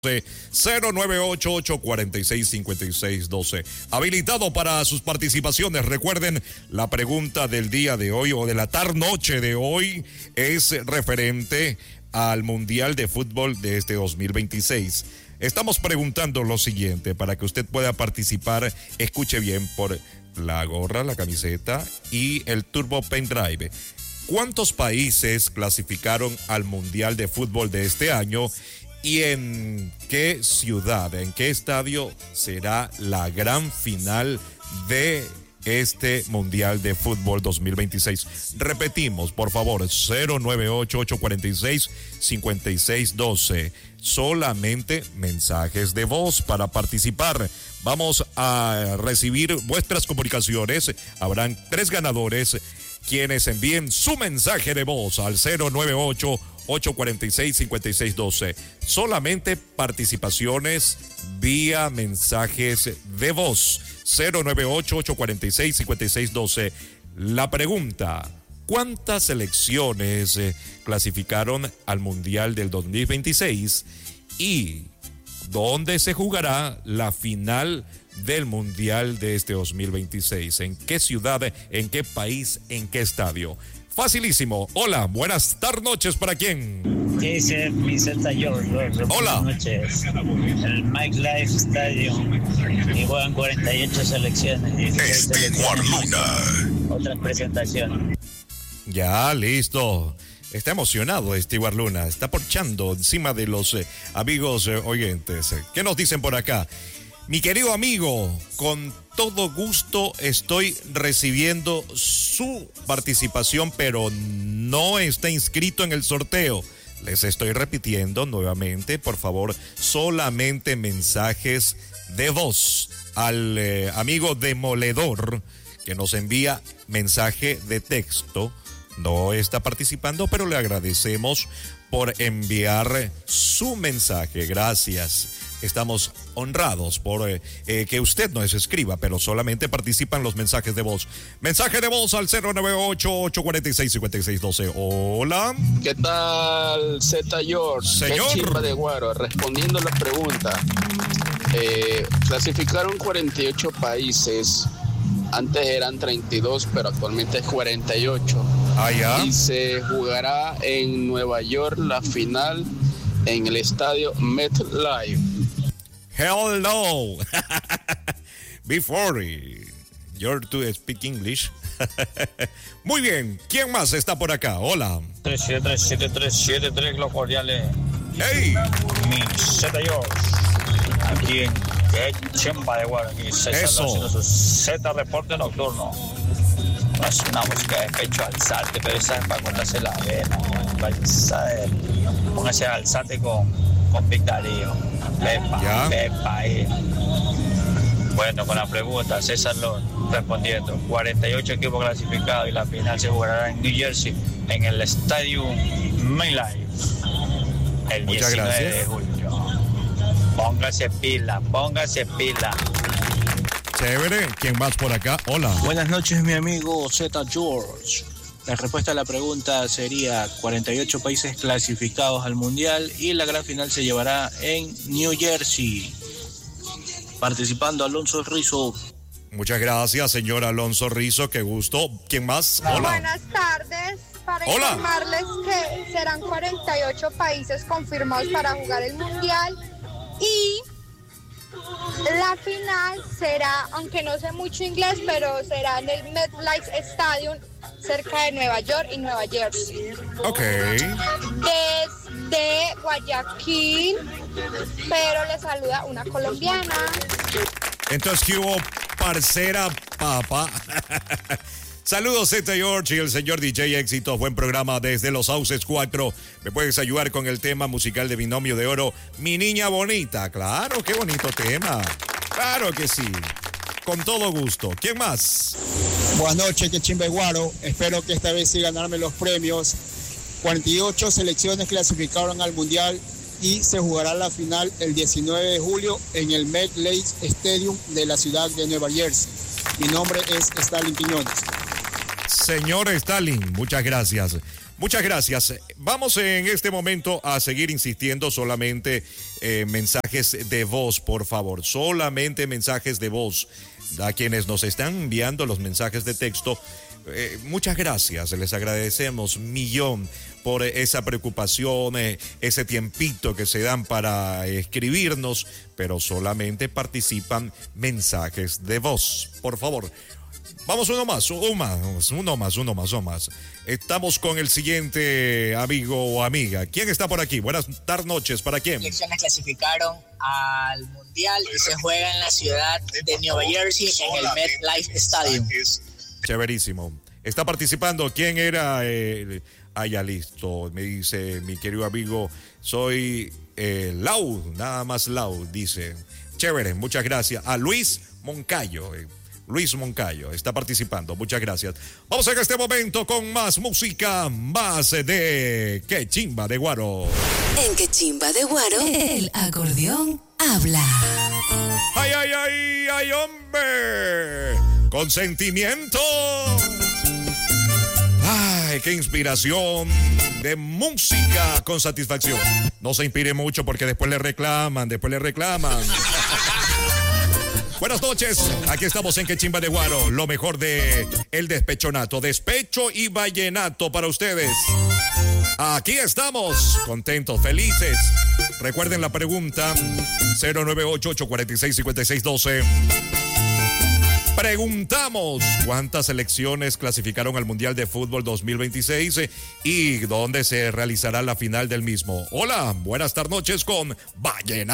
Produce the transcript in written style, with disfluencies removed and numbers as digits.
098-846-5612. Habilitado para sus participaciones. Recuerden, la pregunta del día de hoy o de la tarde-noche de hoy es referente al Mundial de Fútbol de este 2026. Estamos preguntando lo siguiente para que usted pueda participar. Escuche bien, por la gorra, la camiseta y el Turbo Pendrive. ¿Cuántos países clasificaron al Mundial de Fútbol de este año? ¿Y en qué ciudad, en qué estadio será la gran final de este Mundial de Fútbol 2026? Repetimos, por favor, 098-846-5612. Solamente mensajes de voz para participar. Vamos a recibir vuestras comunicaciones. Habrán 3 ganadores quienes envíen su mensaje de voz al 098-846-5612. Solamente participaciones vía mensajes de voz. 098-846-5612. La pregunta: ¿cuántas selecciones clasificaron al Mundial del 2026? ¿Y dónde se jugará la final del Mundial de este 2026? ¿En qué ciudad, en qué país, en qué estadio? Facilísimo. Hola, buenas noches. ¿Para quién? ¿Qué dice mi Zeta George? Hola. Buenas noches. El Mike Life Stadium. Y juegan 48 selecciones. Stewart Luna. Otras presentaciones. Ya, listo. Está emocionado Stewart Luna. Está porchando encima de los amigos oyentes. ¿Qué nos dicen por acá? Mi querido amigo, con todo gusto estoy recibiendo su participación, pero no está inscrito en el sorteo. Les estoy repitiendo nuevamente, por favor, solamente mensajes de voz al amigo demoledor que nos envía mensaje de texto. No está participando, pero le agradecemos por enviar su mensaje. Gracias. Estamos honrados por que usted nos escriba, pero solamente participan los mensajes de voz. Mensaje de voz al 098-846-5612. Hola. ¿Qué tal, Zeta George? Señor. Qué chimba de Guaro. Respondiendo a la pregunta, clasificaron 48 países. Antes eran 32, pero actualmente es 48. Ah, ya. Y se jugará en Nueva York la final en el estadio MetLife. Hell no. Before you're to speak English. Muy bien. ¿Quién más está por acá? Hola. 3737373, los cordiales. Hey. Mi Zeta George. Aquí en Qué chimba de Guaro. Aquí Eso. haciendo su Z reporte nocturno. No es una música de pecho alzate, pero esa es para cortarse la vena. Póngase alzate con Big Darío. Ya. Pepa ahí. Bueno, con la pregunta, César Lord respondiendo. 48 equipos clasificados y la final se jugará en New Jersey, en el Stadium MetLife, el Muchas 19 gracias. de julio. Póngase pila. Chévere. ¿Quién más por acá? Hola. Buenas noches, mi amigo Zeta George. La respuesta a la pregunta sería 48 países clasificados al Mundial y la gran final se llevará en New Jersey. Participando Alonso Rizzo. Muchas gracias, señor Alonso Rizzo. Qué gusto. ¿Quién más? Hola. Buenas tardes. Para Hola. informarles que serán 48 países confirmados para jugar el Mundial y la final será, aunque no sé mucho inglés, pero será en el MetLife Stadium cerca de Nueva York y Nueva Jersey. Ok. Desde Guayaquil, pero le saluda una colombiana. Entonces, ¿qué hubo, parcera papa? Saludos, Zeta George y el señor DJ Éxito. Buen programa desde Los Sauces 4. ¿Me puedes ayudar con el tema musical de Binomio de Oro? Mi niña bonita. Claro, qué bonito tema. Claro que sí. Con todo gusto. ¿Quién más? Buenas noches, que chimba de Guaro. Espero que esta vez sí ganarme los premios. 48 selecciones clasificaron al Mundial y se jugará la final el 19 de julio en el MetLife Stadium de la ciudad de Nueva Jersey. Mi nombre es Stalin Quiñones. Señor Stalin, muchas gracias. Muchas gracias. Vamos en este momento a seguir insistiendo solamente mensajes de voz, por favor. Solamente mensajes de voz. A quienes nos están enviando los mensajes de texto, muchas gracias. Les agradecemos millón por esa preocupación, ese tiempito que se dan para escribirnos, pero solamente participan mensajes de voz. Por favor. Vamos uno más. Estamos con el siguiente amigo o amiga. ¿Quién está por aquí? Buenas noches. ¿Para quién? Selecciones clasificaron al Mundial y se juega en la ciudad de Nueva Jersey en el MetLife Stadium. Chéverísimo. Está participando. ¿Quién era? Ya listo. Me dice mi querido amigo, soy Lau, nada más Lau, dice. Chévere, muchas gracias. A Luis Moncayo. Luis Moncayo está participando. Muchas gracias. Vamos en este momento con más música, más de Que Chimba de Guaro. En Que Chimba de Guaro, el acordeón habla. ¡Ay, ay, ay, ay, hombre! Con sentimiento. ¡Ay, qué inspiración! De música con satisfacción. No se inspire mucho porque después le reclaman. Buenas noches, aquí estamos en Que Chimba de Guaro, lo mejor de el despechonato, despecho y vallenato para ustedes. Aquí estamos, contentos, felices. Recuerden la pregunta 098-846-5612. Preguntamos cuántas selecciones clasificaron al Mundial de Fútbol 2026 y dónde se realizará la final del mismo. Hola, buenas tardes con Vallenato.